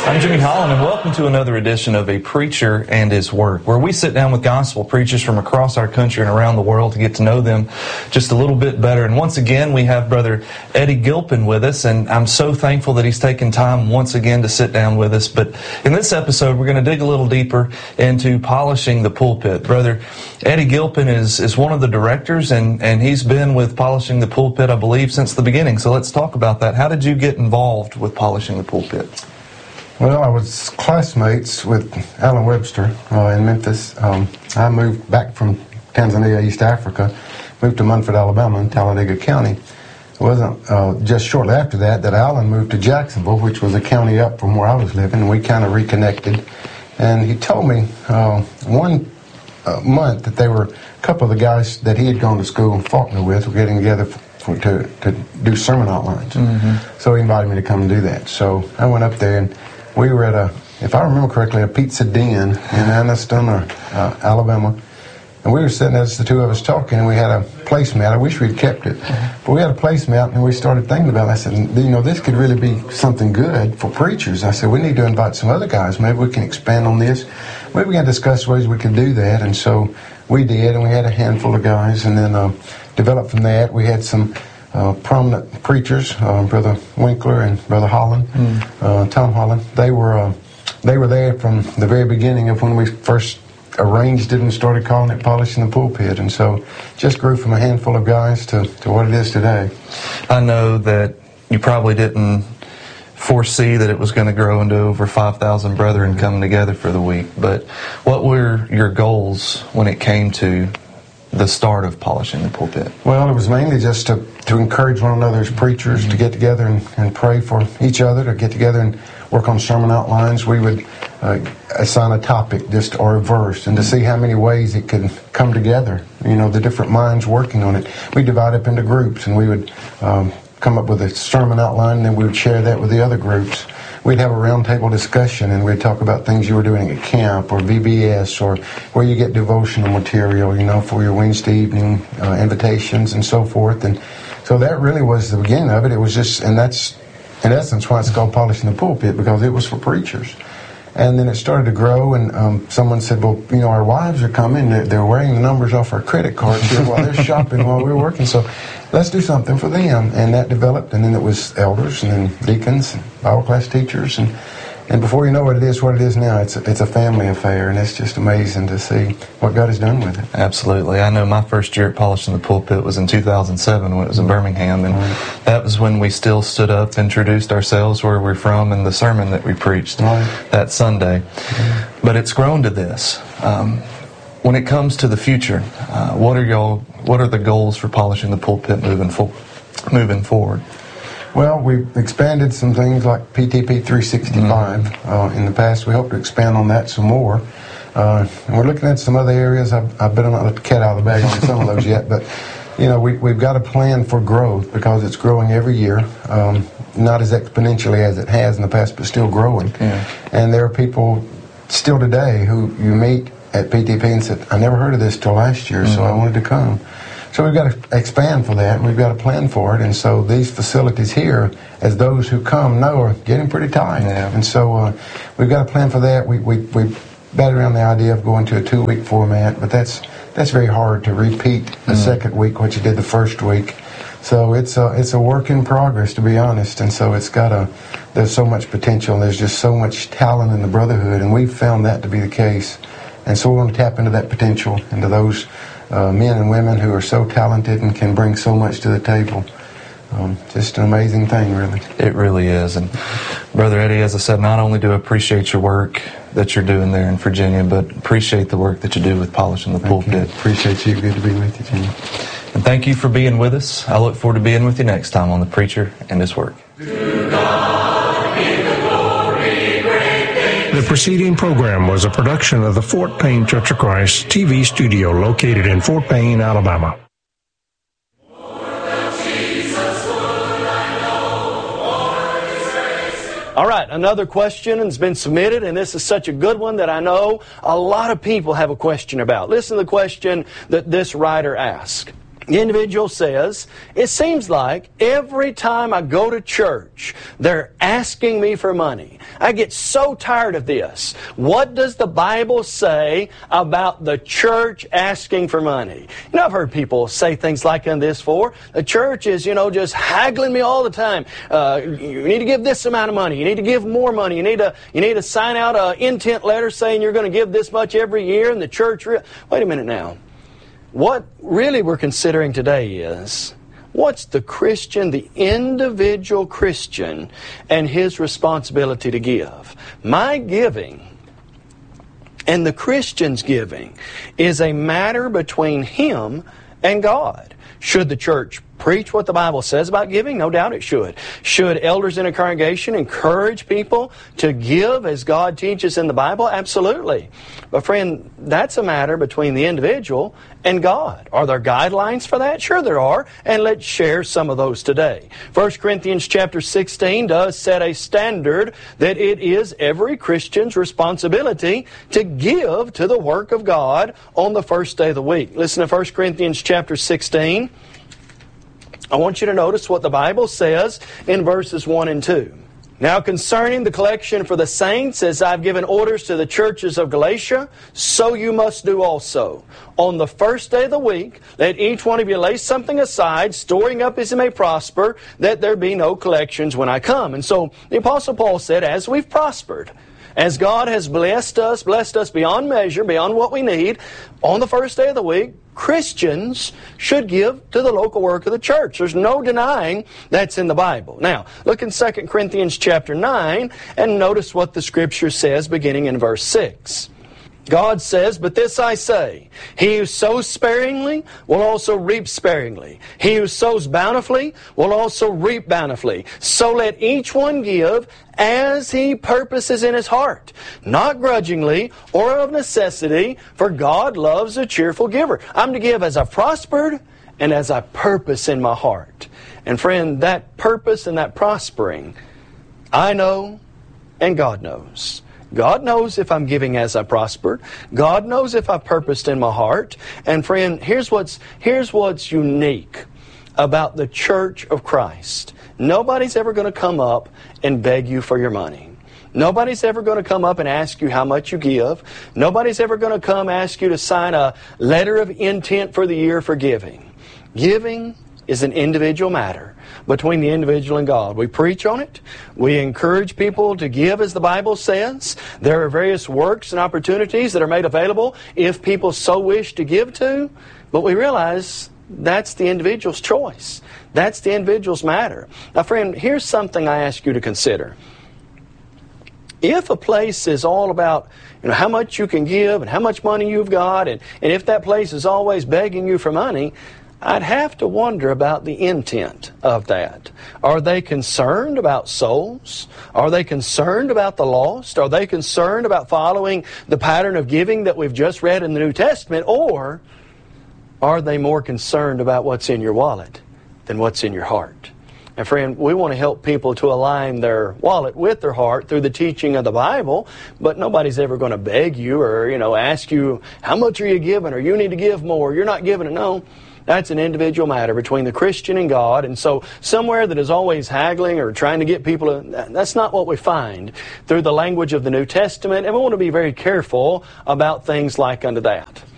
I'm Jimmy Holland, and welcome to another edition of A Preacher and His Work, where we sit down with gospel preachers from across our country and around the world to get to know them just a little bit better. And once again, we have Brother Eddie Gilpin with us, and I'm so thankful that he's taken time once again to sit down with us. But in this episode, we're going to dig a little deeper into polishing the pulpit. Brother Eddie Gilpin is one of the directors, and he's been with Polishing the Pulpit, I believe, since the beginning. So let's talk about that. How did you get involved with Polishing the Pulpit? Well, I was classmates with Alan Webster in Memphis. I moved back from Tanzania, East Africa, moved to Munford, Alabama in Talladega County. It wasn't just shortly after that Alan moved to Jacksonville, which was a county up from where I was living, and we kind of reconnected. And he told me one month that there were a couple of the guys that he had gone to school in Faulkner with were getting together to do sermon outlines. Mm-hmm. So he invited me to come and do that. So I went up there, and we were at if I remember correctly, a Pizza Den in Anniston, Alabama. And we were sitting there, the two of us talking, and we had a placemat. I wish we'd kept it. But we had a placemat, and we started thinking about it. I said, this could really be something good for preachers. I said, we need to invite some other guys. Maybe we can expand on this. We began to discuss ways we could do that. And so we did, and we had a handful of guys. And then developed from that, we had some prominent preachers, Brother Winkler and Brother Holland, Tom Holland. They were there from the very beginning of when we first arranged it and started calling it Polishing the Pulpit. And so just grew from a handful of guys to what it is today. I know that you probably didn't foresee that it was going to grow into over 5,000 brethren coming together for the week, but what were your goals when it came to the start of Polishing the Pulpit? Well, it was mainly just to encourage one another as preachers, to get together and pray for each other, to get together and work on sermon outlines. We would assign a topic or a verse, and to see how many ways it could come together, the different minds working on it. We divide up into groups, and we would come up with a sermon outline, and then we would share that with the other groups. We'd have a roundtable discussion, and we'd talk about things you were doing at camp or VBS, or where you get devotional material, for your Wednesday evening invitations and so forth. And so that really was the beginning of it. It was just, and that's in essence why it's called Polishing the Pulpit, because it was for preachers. And then it started to grow, and someone said, well, our wives are coming. They're wearing the numbers off our credit cards here while they're shopping while we're working. So let's do something for them. And that developed, and then it was elders, and then deacons, and Bible class teachers. And before you know what it is now, it's a family affair, and it's just amazing to see what God has done with it. Absolutely. I know my first year at Polishing the Pulpit was in 2007 when it was in Birmingham, and that was when we still stood up, introduced ourselves, where we're from, and the sermon that we preached that Sunday. But it's grown to this. When it comes to the future, what are the goals for Polishing the Pulpit moving forward? Well, we've expanded some things like PTP 365 in the past. We hope to expand on that some more. And we're looking at some other areas. I better not let the cat out of the bag on some of those yet. But, we've got a plan for growth because it's growing every year. Not as exponentially as it has in the past, but still growing. Yeah. And there are people still today who you meet at PTP and said, I never heard of this till last year, so I wanted to come. So we've got to expand for that, and we've got a plan for it. And so these facilities here, as those who come know, are getting pretty tight. Yeah. And so we've got a plan for that. We batted around the idea of going to a 2-week format, but that's very hard to repeat a second week what you did the first week. So it's a work in progress, to be honest. And so there's so much potential. There's just so much talent in the brotherhood, and we've found that to be the case. And so we want to tap into that potential, into those men and women who are so talented and can bring so much to the table. Just an amazing thing, really. It really is. And Brother Eddie, as I said, not only do I appreciate your work that you're doing there in Virginia, but appreciate the work that you do with Polishing the Pulpit. Appreciate you. Good to be with you, Jimmy. And thank you for being with us. I look forward to being with you next time on The Preacher and His Work. The preceding program was a production of the Fort Payne Church of Christ TV studio located in Fort Payne, Alabama. All right, another question has been submitted, and this is such a good one that I know a lot of people have a question about. Listen to the question that this writer asked. The individual says, it seems like every time I go to church, they're asking me for money. I get so tired of this. What does the Bible say about the church asking for money? You know, I've heard people say things like this before. The church is, just haggling me all the time. You need to give this amount of money. You need to give more money. You need to sign out an intent letter saying you're going to give this much every year. And the church... Wait a minute now. What really we're considering today is, what's the Christian, the individual Christian, and his responsibility to give? My giving and the Christian's giving is a matter between him and God. Should the church preach what the Bible says about giving? No doubt it should. Should elders in a congregation encourage people to give as God teaches in the Bible? Absolutely. But friend, that's a matter between the individual and God. Are there guidelines for that? Sure there are, and let's share some of those today. 1 Corinthians chapter 16 does set a standard that it is every Christian's responsibility to give to the work of God on the first day of the week. Listen to 1 Corinthians chapter 16. I want you to notice what the Bible says in verses 1 and 2. Now concerning the collection for the saints, as I've given orders to the churches of Galatia, so you must do also. On the first day of the week, let each one of you lay something aside, storing up as he may prosper, that there be no collections when I come. And so the Apostle Paul said, as we've prospered, as God has blessed us beyond measure, beyond what we need, on the first day of the week, Christians should give to the local work of the church. There's no denying that's in the Bible. Now, look in 2 Corinthians chapter 9 and notice what the Scripture says beginning in verse 6. God says, but this I say, he who sows sparingly will also reap sparingly. He who sows bountifully will also reap bountifully. So let each one give as he purposes in his heart, not grudgingly or of necessity, for God loves a cheerful giver. I'm to give as I've prospered and as I purpose in my heart. And friend, that purpose and that prospering, I know and God knows. God knows if I'm giving as I prospered. God knows if I've purposed in my heart. And friend, here's what's unique about the church of Christ. Nobody's ever going to come up and beg you for your money. Nobody's ever going to come up and ask you how much you give. Nobody's ever going to come ask you to sign a letter of intent for the year for giving. Giving is an individual matter between the individual and God. We preach on it. We encourage people to give as the Bible says. There are various works and opportunities that are made available if people so wish to give to. But we realize that's the individual's choice. That's the individual's matter. Now friend, here's something I ask you to consider. If a place is all about how much you can give and how much money you've got, and if that place is always begging you for money, I'd have to wonder about the intent of that. Are they concerned about souls? Are they concerned about the lost? Are they concerned about following the pattern of giving that we've just read in the New Testament? Or are they more concerned about what's in your wallet than what's in your heart? And friend, we want to help people to align their wallet with their heart through the teaching of the Bible, but nobody's ever going to beg you or, ask you, how much are you giving? Or you need to give more. You're not giving it. No. That's an individual matter between the Christian and God. And so somewhere that is always haggling or trying to get people to... That's not what we find through the language of the New Testament. And we want to be very careful about things like unto that.